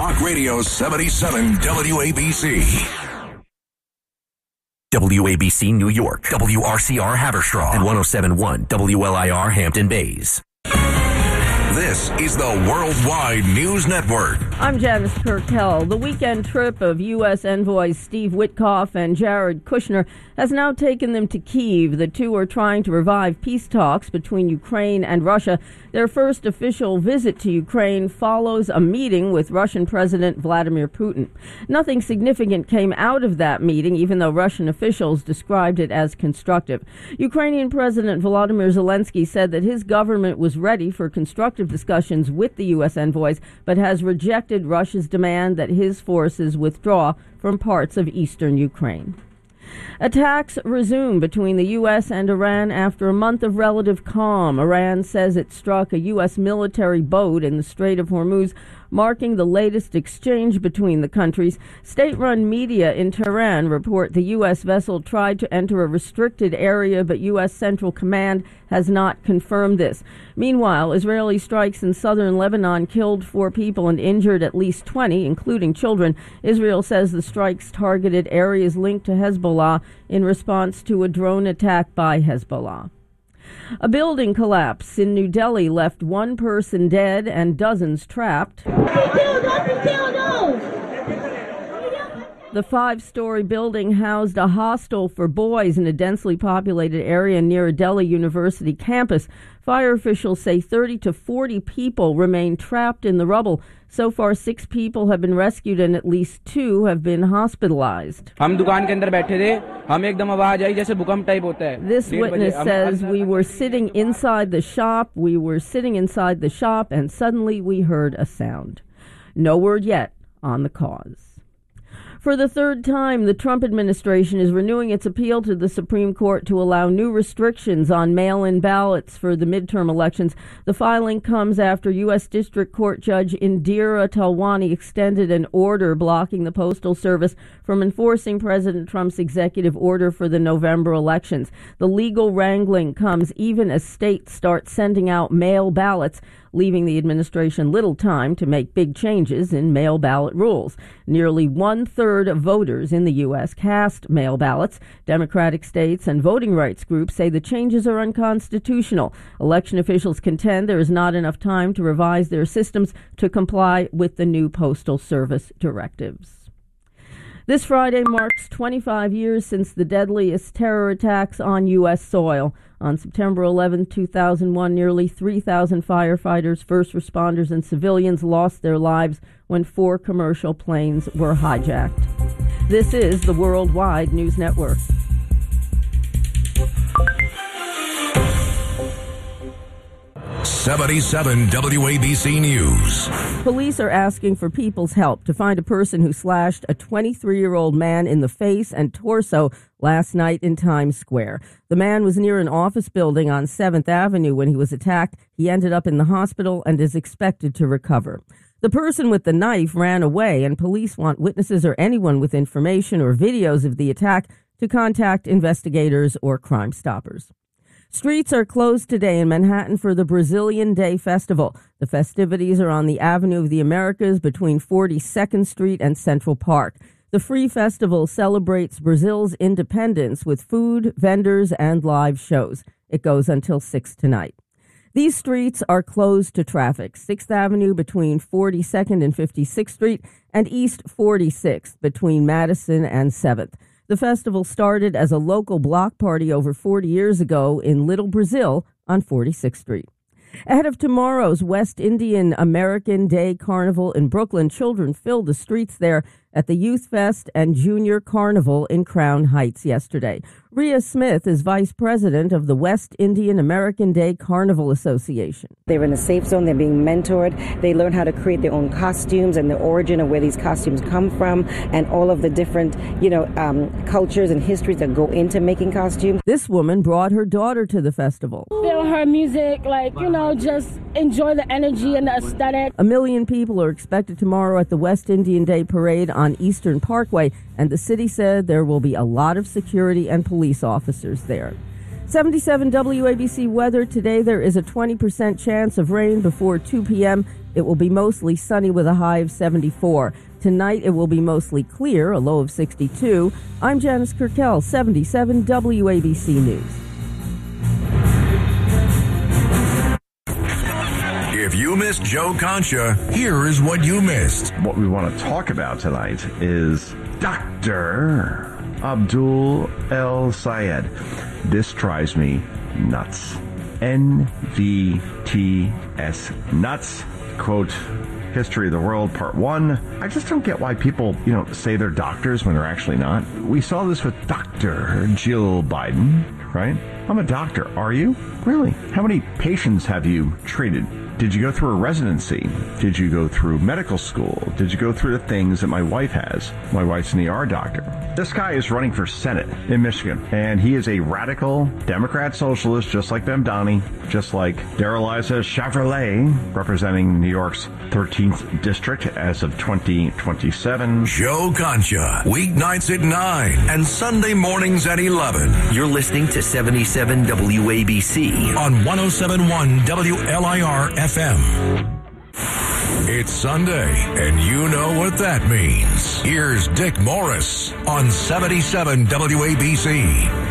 Talk Radio 77 WABC. WABC New York, WRCR Haverstraw, and 107.1 WLIR Hampton Bays. This is the Worldwide News Network. I'm Janice Purtell. The weekend trip of U.S. envoys Steve Witkoff and Jared Kushner has now taken them to Kyiv. The two are trying to revive peace talks between Ukraine and Russia. Their first official visit to Ukraine follows a meeting with Russian President Vladimir Putin. Nothing significant came out of that meeting, even though Russian officials described it as constructive. Ukrainian President Volodymyr Zelensky said that his government was ready for constructive discussions with the U.S. envoys, but has rejected Russia's demand that his forces withdraw from parts of eastern Ukraine. Attacks resume between the U.S. and Iran after a month of relative calm. Iran says it struck a U.S. military boat in the Strait of Hormuz, marking the latest exchange between the countries. State-run media in Tehran report the U.S. vessel tried to enter a restricted area, but U.S. Central Command has not confirmed this. Meanwhile, Israeli strikes in southern Lebanon killed 4 people and injured at least 20, including children. Israel says the strikes targeted areas linked to Hezbollah in response to a drone attack by Hezbollah. A building collapse in New Delhi left 1 person dead and dozens trapped. The 5-story building housed a hostel for boys in a densely populated area near a Delhi University campus. Fire officials say 30 to 40 people remain trapped in the rubble. So far, 6 people have been rescued and at least 2 have been hospitalized. This witness says, we were sitting inside the shop, and suddenly we heard a sound. No word yet on the cause. For the third time, the Trump administration is renewing its appeal to the Supreme Court to allow new restrictions on mail-in ballots for the midterm elections. The filing comes after U.S. District Court Judge Indira Talwani extended an order blocking the Postal Service from enforcing President Trump's executive order for the November elections. The legal wrangling comes even as states start sending out mail ballots, leaving the administration little time to make big changes in mail ballot rules. Nearly 1/3 of voters in the U.S. cast mail ballots. Democratic states and voting rights groups say the changes are unconstitutional. Election officials contend there is not enough time to revise their systems to comply with the new Postal Service directives. This Friday marks 25 years since the deadliest terror attacks on U.S. soil. On September 11, 2001, nearly 3,000 firefighters, first responders, and civilians lost their lives when 4 commercial planes were hijacked. This is the Worldwide News Network. '77 WABC News. Police are asking for people's help to find a person who slashed a 23-year-old man in the face and torso last night in Times Square. The man was near an office building on 7th Avenue when he was attacked. He ended up in the hospital and is expected to recover. The person with the knife ran away, and police want witnesses or anyone with information or videos of the attack to contact investigators or Crime Stoppers. Streets are closed today in Manhattan for the Brazilian Day Festival. The festivities are on the Avenue of the Americas between 42nd Street and Central Park. The free festival celebrates Brazil's independence with food, vendors, and live shows. It goes until 6 tonight. These streets are closed to traffic. 6th Avenue between 42nd and 56th Street, and East 46th between Madison and 7th. The festival started as a local block party over 40 years ago in Little Brazil on 46th Street. Ahead of tomorrow's West Indian American Day Carnival in Brooklyn, children filled the streets there at the Youth Fest and Junior Carnival in Crown Heights yesterday. Rhea Smith is vice president of the West Indian American Day Carnival Association. They're in a safe zone. They're being mentored. They learn how to create their own costumes and the origin of where these costumes come from and all of the different, cultures and histories that go into making costumes. This woman brought her daughter to the festival. Feel her music, just enjoy the energy and the aesthetic. 1 million people are expected tomorrow at the West Indian Day Parade on Eastern Parkway, and the city said there will be a lot of security and police officers there. 77 WABC weather. Today there is a 20% chance of rain before 2 p.m. It will be mostly sunny with a high of 74. Tonight, it will be mostly clear, a low of 62. I'm Janice Kirkel, 77 WABC News. If you missed Joe Concha, here is what you missed. What we want to talk about tonight is Dr. Abdul El Sayed. This drives me nuts. NVTS nuts. Quote, History of the World, Part 1. I just don't get why people, say they're doctors when they're actually not. We saw this with Dr. Jill Biden, right? I'm a doctor. Are you? Really? How many patients have you treated? Did you go through a residency? Did you go through medical school? Did you go through the things that my wife has? My wife's an ER doctor. This guy is running for Senate in Michigan, and he is a radical Democrat socialist, just like Mamdani, just like Darrell-Issa Chevrolet, representing New York's 13th district as of 2027. Joe Concha, weeknights at 9 and Sunday mornings at 11. You're listening to 77 WABC On 107.1 WLIR FM. It's Sunday, and you know what that means. Here's Dick Morris on 77 WABC.